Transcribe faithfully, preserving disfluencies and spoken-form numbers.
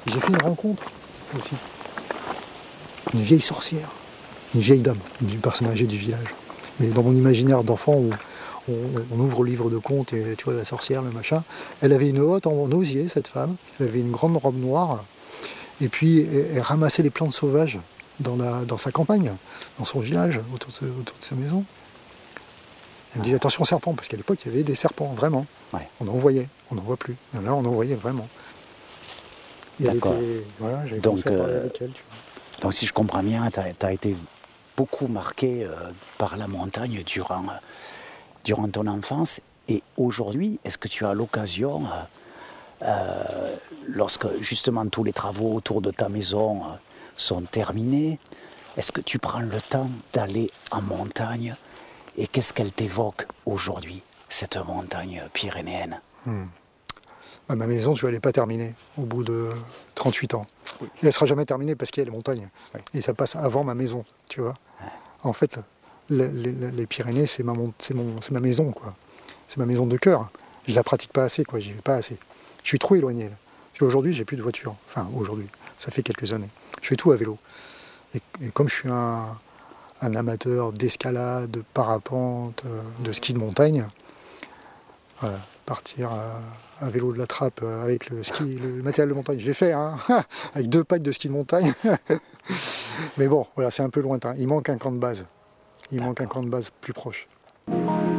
Et j'ai fait une rencontre aussi. Une vieille sorcière, une vieille dame, une personne âgée du village. Mais dans mon imaginaire d'enfant, où on, on ouvre le livre de contes et tu vois la sorcière, le machin, elle avait une hotte en osier, cette femme. Elle avait une grande robe noire. Et puis elle, elle ramassait les plantes sauvages dans, la, dans sa campagne, dans son village, autour de, autour de sa maison. Elle me disait attention aux serpents, parce qu'à l'époque il y avait des serpents, vraiment. Ouais. On en voyait, on n'en voit plus. Et là on en voyait vraiment. Et elle était, voilà, j'avais commencé à parler euh, avec elle. Tu vois. Donc si je comprends bien, tu as été beaucoup marqué euh, par la montagne durant, euh, durant ton enfance. Et aujourd'hui, est-ce que tu as l'occasion, euh, euh, lorsque justement tous les travaux autour de ta maison euh, sont terminés, est-ce que tu prends le temps d'aller en montagne? Et qu'est-ce qu'elle t'évoque aujourd'hui, cette montagne pyrénéenne? hmm. Ma maison, tu vois, elle n'est pas terminée au bout de trente-huit ans. Oui. Et elle ne sera jamais terminée parce qu'il y a les montagnes. Oui. Et ça passe avant ma maison, tu vois. Ouais. En fait, les, les, les Pyrénées, c'est ma, ma maison, quoi. C'est ma maison de cœur. Je ne la pratique pas assez, quoi. J'y vais pas assez. Je suis trop éloigné, là. Parce qu'aujourd'hui, j'ai plus de voiture. Enfin, aujourd'hui, ça fait quelques années. Je fais tout à vélo. Et, et comme je suis un, un amateur d'escalade, de parapente, de ski de montagne, voilà, partir à, à vélo de la trappe avec le ski, le matériel de montagne, je l'ai fait, hein, avec deux packs de ski de montagne. Mais bon, voilà, c'est un peu lointain. Il manque un camp de base. Il manque un camp de base plus proche.